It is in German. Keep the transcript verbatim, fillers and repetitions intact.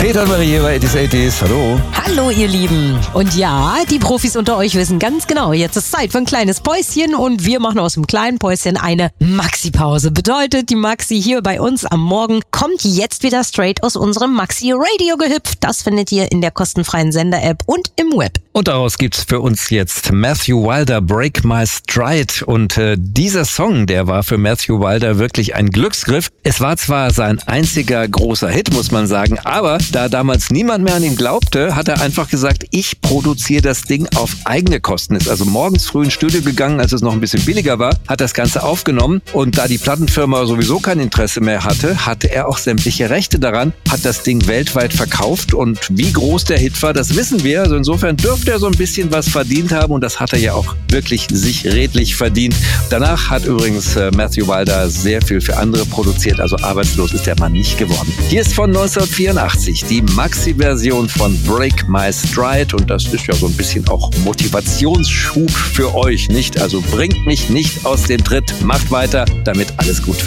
Peter und Marie bei eighties eighties. Hallo. Hallo ihr Lieben. Und ja, die Profis unter euch wissen ganz genau, jetzt ist Zeit für ein kleines Päuschen und wir machen aus dem kleinen Päuschen eine Maxi-Pause. Bedeutet, die Maxi hier bei uns am Morgen kommt jetzt wieder straight aus unserem Maxi-Radio gehüpft. Das findet ihr in der kostenfreien Sender-App und im Web. Und daraus gibt's für uns jetzt Matthew Wilder, Break My Stride. Und äh, dieser Song, der war für Matthew Wilder wirklich ein Glücksgriff. Es war zwar sein einziger großer Hit, muss man sagen, aber da damals niemand mehr an ihn glaubte, hat er einfach gesagt, ich produziere das Ding auf eigene Kosten. Ist also morgens früh ins Studio gegangen, als es noch ein bisschen billiger war, hat das Ganze aufgenommen und da die Plattenfirma sowieso kein Interesse mehr hatte, hatte er auch sämtliche Rechte daran, hat das Ding weltweit verkauft und wie groß der Hit war, das wissen wir. Also insofern dürfte er so ein bisschen was verdient haben und das hat er ja auch wirklich sich redlich verdient. Danach hat übrigens äh, Matthew Wilder sehr viel für andere produziert, also arbeitslos ist der Mann nicht geworden. Hier ist von neunzehnhundertvierundachtzig die Maxi-Version von Break My Stride und das ist ja so ein bisschen auch Motivationsschub für euch, nicht? Also bringt mich nicht aus dem Tritt, macht weiter, damit alles gut wird.